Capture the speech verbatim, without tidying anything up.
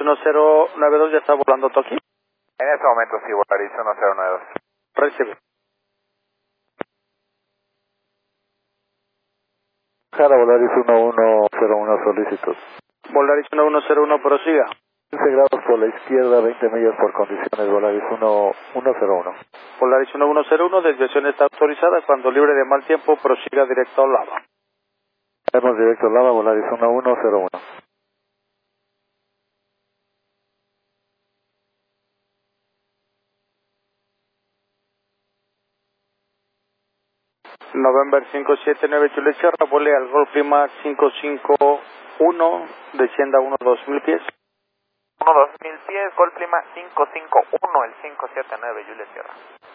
uno cero nueve dos ya está volando Toki. En este momento sí, Volaris uno cero nueve dos. Recibe. Jara Volaris uno uno cero uno solicitud. Volaris uno uno cero uno prosiga. quince grados por la izquierda, veinte millas por condiciones, Volaris uno uno cero uno. Volaris uno uno cero uno, desviación está autorizada. Cuando libre de mal tiempo, prosiga directo al lava. Hemos directo al lava, Volaris uno uno cero uno. November cinco siete nueve Juliet Sierra, vuele al Golf Lima cinco cinco uno, descienda uno dos mil pies. uno dos mil pies, Golf Lima cinco cinco uno, el cinco siete nueve Juliet Sierra.